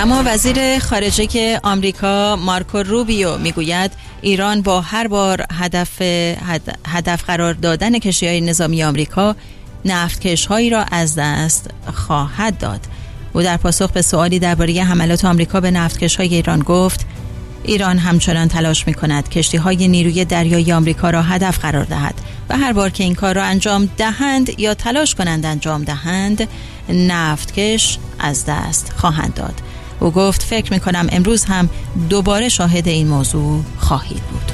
اما وزیر خارجه آمریکا مارکو روبیو میگوید ایران با هر بار هدف قرار دادن کشتی‌های نظامی آمریکا نفتکش‌هایی را از دست خواهد داد. او در پاسخ به سوالی درباره حملات آمریکا به نفتکش‌های ایران گفت ایران همچنان تلاش می‌کند کشتی‌های نیروی دریایی آمریکا را هدف قرار دهد و هر بار که این کار را انجام دهند یا تلاش کنند انجام دهند نفتکش از دست خواهند داد. او گفت فکر می‌کنم امروز هم دوباره شاهد این موضوع خواهید بود.